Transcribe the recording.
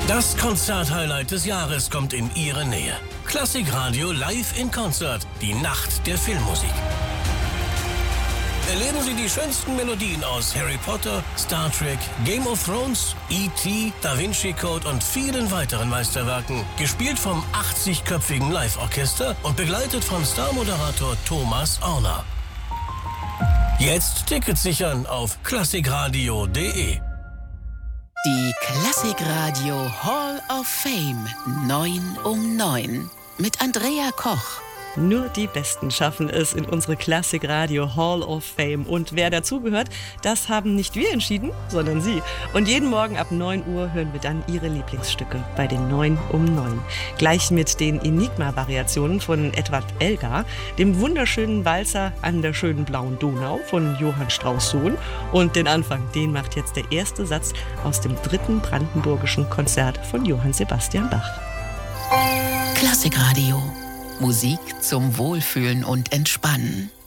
Das Konzert-Highlight des Jahres kommt in Ihre Nähe. Klassikradio live in Konzert. Die Nacht der Filmmusik. Erleben Sie die schönsten Melodien aus Harry Potter, Star Trek, Game of Thrones, E.T., Da Vinci Code und vielen weiteren Meisterwerken. Gespielt vom 80-köpfigen Live-Orchester und begleitet von Star-Moderator Thomas Orner. Jetzt Tickets sichern auf klassikradio.de. Die Klassikradio Hall of Fame 9 um 9 mit Andrea Koch. Nur die Besten schaffen es in unsere Klassikradio Hall of Fame. Und wer dazugehört, das haben nicht wir entschieden, sondern Sie. Und jeden Morgen ab 9 Uhr hören wir dann Ihre Lieblingsstücke bei den 9 um 9. Gleich mit den Enigma-Variationen von Edward Elgar, dem wunderschönen Walzer an der schönen blauen Donau von Johann Strauss Sohn. Und den Anfang, den macht jetzt der erste Satz aus dem 3. Brandenburgischen Konzert von Johann Sebastian Bach. Klassikradio. Musik zum Wohlfühlen und Entspannen.